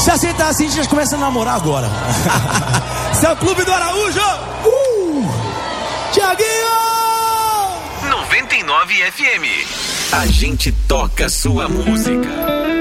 Se aceitar assim, a gente começa a namorar agora. Esse é o Clube do Araújo. Thiaguinho! 99 FM. A gente toca sua música.